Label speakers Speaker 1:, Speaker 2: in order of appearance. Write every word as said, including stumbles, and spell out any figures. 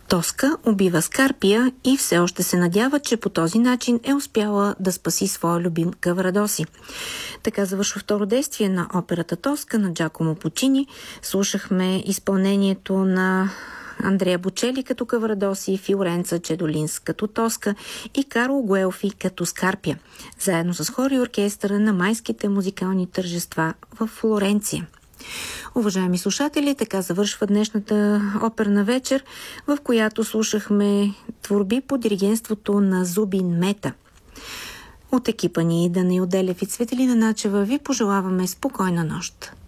Speaker 1: Тоска убива Скарпия и все още се надява, че по този начин е успяла да спаси своя любим Каврадоси. Така завършва второ действие на операта Тоска на Джакомо Пучини. Слушахме изпълнението на Андреа Бочели като Каврадоси, Фиоренца Чедолинс като Тоска и Карло Гуелфи като Скарпия, заедно с хор и оркестъра на майските музикални тържества в Флоренция. Уважаеми слушатели, така завършва днешната оперна вечер, в която слушахме творби по диригентството на Зубин Мета. От екипа ни Дана Илделев и Цветелина Начева ви пожелаваме спокойна нощ.